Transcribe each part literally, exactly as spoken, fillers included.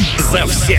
за всех.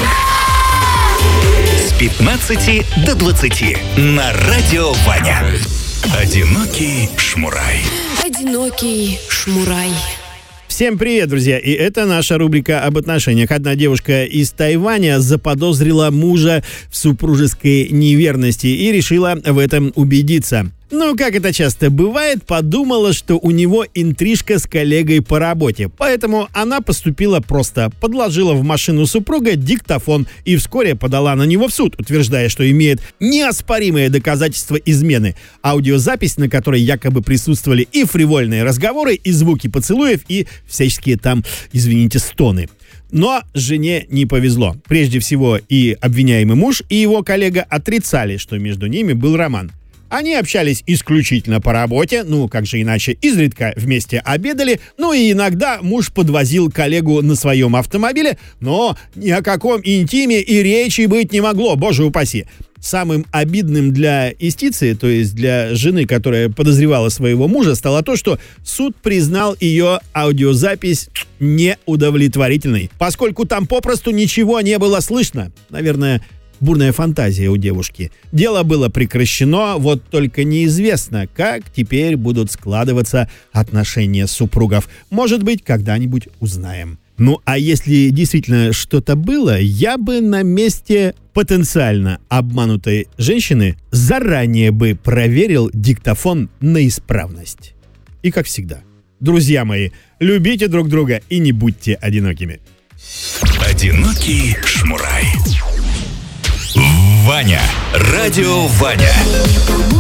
С пятнадцати до двадцати на Радио Ваня. Одинокий шмурай. Одинокий шмурай. Всем привет, друзья! И это наша рубрика об отношениях. Одна девушка из Тайваня заподозрила мужа в супружеской неверности и решила в этом убедиться. Ну, как это часто бывает, подумала, что у него интрижка с коллегой по работе. Поэтому она поступила просто. Подложила в машину супруга диктофон и вскоре подала на него в суд, утверждая, что имеет неоспоримое доказательство измены. Аудиозапись, на которой якобы присутствовали и фривольные разговоры, и звуки поцелуев, и всяческие там, извините, стоны. Но жене не повезло. Прежде всего, и обвиняемый муж, и его коллега отрицали, что между ними был роман. Они общались исключительно по работе, ну, как же иначе, изредка вместе обедали, ну и иногда муж подвозил коллегу на своем автомобиле, но ни о каком интиме и речи быть не могло, боже упаси. Самым обидным для истицы, то есть для жены, которая подозревала своего мужа, стало то, что суд признал ее аудиозапись неудовлетворительной, поскольку там попросту ничего не было слышно. Наверное, бурная фантазия у девушки. Дело было прекращено, вот только неизвестно, как теперь будут складываться отношения супругов. Может быть, когда-нибудь узнаем. Ну, а если действительно что-то было, я бы на месте потенциально обманутой женщины заранее бы проверил диктофон на исправность. И как всегда, друзья мои, любите друг друга и не будьте одинокими. Одинокий шмурай. Ваня. Радио Ваня.